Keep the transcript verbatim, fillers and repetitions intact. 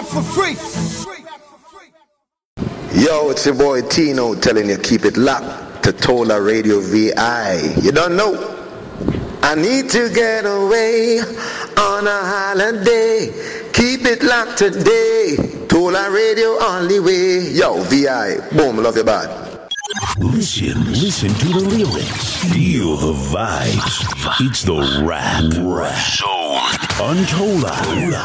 rap for free. Yo, it's your boy Tino telling you keep it locked to Tola Radio V I. You don't know? I need to get away on a holiday. Keep it locked today. Tola Radio only way. Yo, V I. Boom, love you bad. Listen, listen to the lyrics. Feel the vibes. It's the rap, rap zone. Untola.